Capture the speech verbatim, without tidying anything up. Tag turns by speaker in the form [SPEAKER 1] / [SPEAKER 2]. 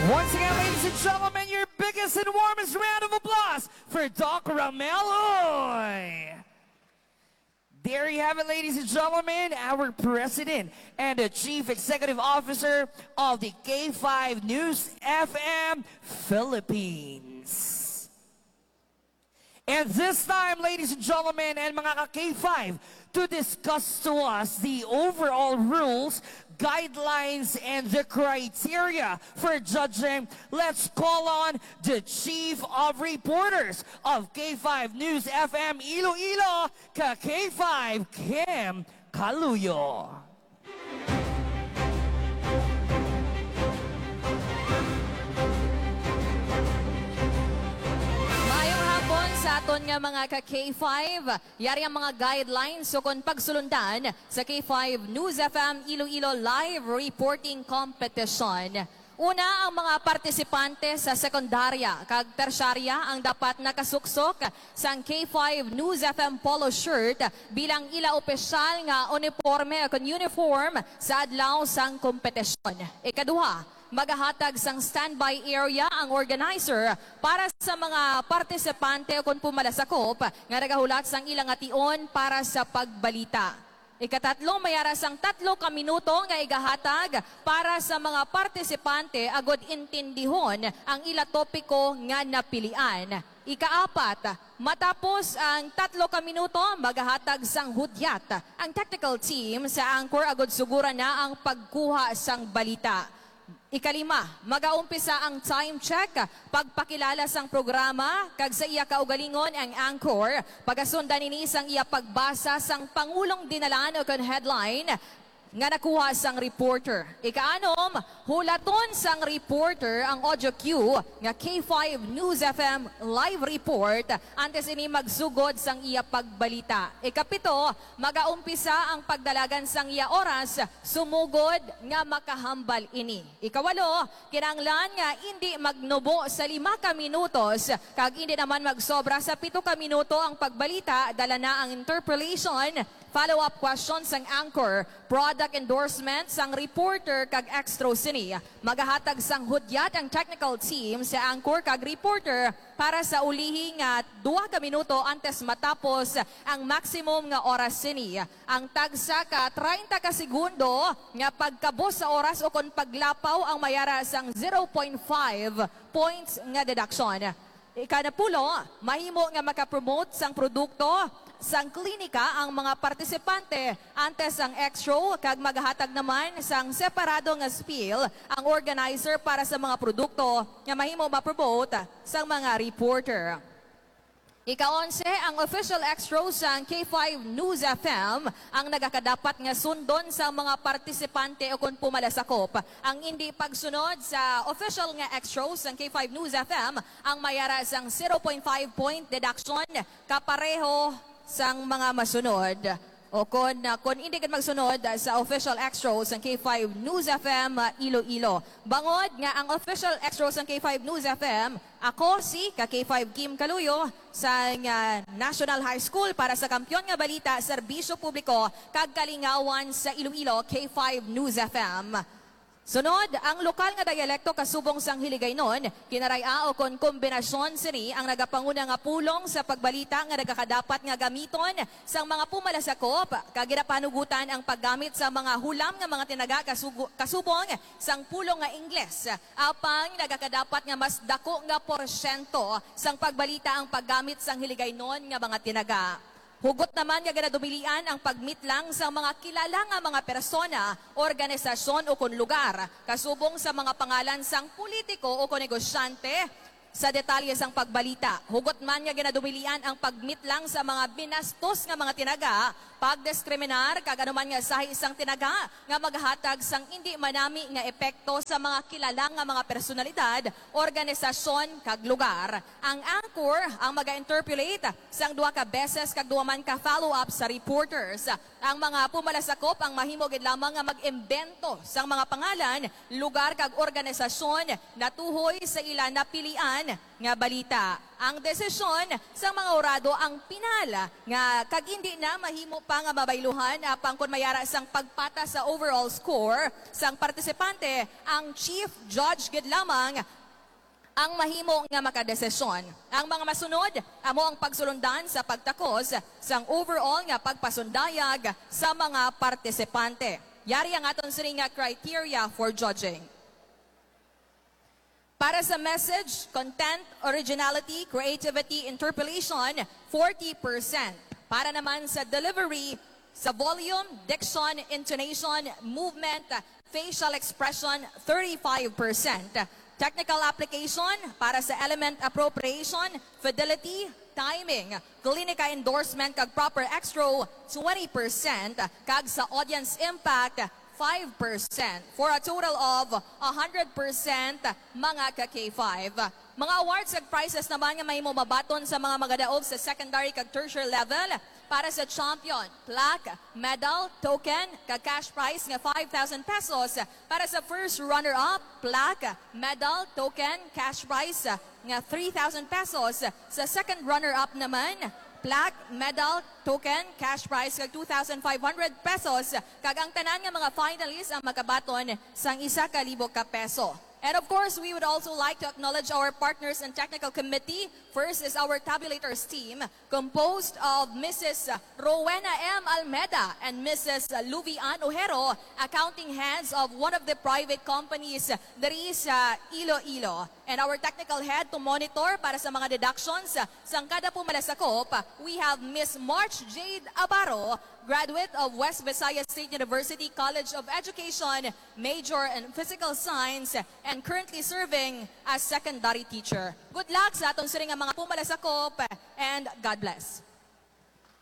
[SPEAKER 1] Once again, ladies and gentlemen, your biggest and warmest round of applause for Doc Rameloy. There you have it, ladies and gentlemen, our president and the chief executive officer of the K five News F M Philippines. And this time, ladies and gentlemen, and mga ka-K five, to discuss to us the overall rules, guidelines, and the criteria for judging, let's call on the Chief of Reporters of K five News F M Iloilo, ka-K five, Kim Caluyo.
[SPEAKER 2] Sa aton nga mga ka-K five, yari ang mga guidelines so kung pagsulundan sa K five News F M Iloilo Live Reporting Competition. Una, ang mga partisipante sa sekundarya kag tersyarya ang dapat nakasuksok sa K five News F M polo shirt bilang ila opisyal nga uniforme o uniform sa adlaw sang kompetisyon. Ikaduha, magahatag sang standby area ang organizer para sa mga partisipante o kung pumalasakop nga nagahulat sang ilang ation para sa pagbalita. Ikatatlo, mayara sang tatlo ka minuto nga igahatag para sa mga partisipante agod intindihon ang ila topiko nga napilian. Ikaapat, matapos ang tatlo ka minuto, magahatag sang hudyat ang technical team sa anchor agod sugura na ang pagkuha sang balita. Ikalima, mag-aumpisa ang time check, pagpakilala sang programa, kag sa iya kaugalingon ang anchor, pagasundan nini sang iya pagbasa sang Pangulong Dinalaan o headline, nga nakuha sang reporter. Ikaanom, hulaton sang reporter ang audio cue nga K five News F M live report antes ini magsugod sang iya pagbalita. Ikapito, magaumpisa ang pagdalagan sang iya oras sumugod nga makahambal ini. Ikawalo, kinanglan nga hindi magnubo sa lima ka minutos kag hindi naman magsobra sa pito ka minuto ang pagbalita, dala na ang interpolation, follow-up questions sang anchor, product endorsement sang reporter kag extra sini. Magahatag sang hudyat ang technical team sa anchor kag reporter para sa ulihing nga duha ka minuto antes matapos ang maximum nga oras sini. Ang tagsa ka treinta ka segundo nga pagkabos sa oras o kon paglapaw ang mayara sang zero point five points nga deduction. Ikanapulo, mahimo nga makapromote sang produkto sang klinika ang mga partisipante antes ang extro kag maghatag naman sang separado nga spiel ang organizer para sa mga produkto nga mahimo ma-promote sang mga reporter. Ika-onse, ang official extra sang K five News F M ang nagakadapat nga sundon sa mga partisipante o kung pumalasakop. Ang hindi pagsunod sa official nga extra sang K five News F M ang mayara sang zero point five point deduction kapareho sang mga masunod. O kung, uh, kung hindi ka magsunod uh, sa official extras ng K five News F M uh, Iloilo. Bangod nga ang official extras ng K five News F M, ako si ka-K five Kim Caluyo sa uh, National High School para sa Kampyon nga Balita, Serbisyo Publiko, kag Kalingawan sa Iloilo, K five News F M. Sunod, ang lokal nga dialekto kasubong sang Hiligaynon, kinaraya o kon kombinasyon sini ang nagapanguna nga pulong sa pagbalita nga nagakadapat nga gamiton sang mga pumalasakop, kaginapanugutan ang paggamit sa mga hulam nga mga tinaga kasugo, kasubong sang pulong nga Ingles. Apang nagakadapat nga mas dako nga porsyento sang pagbalita ang paggamit sang Hiligaynon nga mga tinaga. Hugot naman nga ganadumilian ang pagmeet lang sa mga kilala nga mga persona, organisasyon o kun lugar, kasubong sa mga pangalan sang politiko o kun negosyante sa detalye sang pagbalita. Hugot man nga ginadumilian ang pagmeet lang sa mga binastos nga mga tinaga, pagdiskriminar kag anuman nga sahi isang tinaga nga maghatag sang hindi manami nga epekto sa mga kilala nga mga personalidad, organisasyon kag lugar. Ang anchor ang maga-interpolate sang duha ka beses kag duha man ka follow-up sa reporters. Ang mga pumalasakop ang mahimo gid lamang nga mag-imbento sang mga pangalan, lugar kag organisasyon natuhoy sa ila napilian nga balita. ang desisyon sa mga orado ang pinala nga kag hindi na mahimo pa nga mabayluhan apang kun mayara sang pagpata sa overall score sang partisipante, ang chief judge gid lamang ang mahimo nga makadesisyon. Ang mga masunod amo ang pagsulundan sa pagtakos sang overall nga pagpasundayag sa mga partisipante. Yari ang aton sining nga criteria for judging. Para sa message, content, originality, creativity, interpolation, forty percent. Para naman sa delivery, sa volume, diction, intonation, movement, facial expression, thirty-five percent. Technical application, para sa element appropriation, fidelity, timing, klinika endorsement kag proper extro, twenty percent. Kag sa audience impact, five percent for a total of one hundred percent mga ka-K five. Mga awards ag prizes naman nga mahimo mabaton sa mga magadaog sa secondary kag tertiary level. Para sa champion, plaque, medal, token, kag cash prize nga five thousand pesos. Para sa first runner-up, plaque, medal, token, cash prize nga three thousand pesos. Sa second runner-up naman, plaque, medal, token, cash prize kag two thousand five hundred pesos. Kag ang tanan nga mga finalists ang makabaton sang isa ka libo ka peso. And of course, we would also like to acknowledge our partners and technical committee. First is our tabulators team, composed of Missus Rowena M. Almeda and Missus Luvian Ojero, accounting heads of one of the private companies diri sa Iloilo. And our technical head to monitor para sa mga deductions sang kada pumalasakop, we have Miss March Jade Abaro, graduate of West Visayas State University College of Education, major in physical science, and currently serving as secondary teacher. Good luck sa atong siring nga mga pumalasakop, and God bless.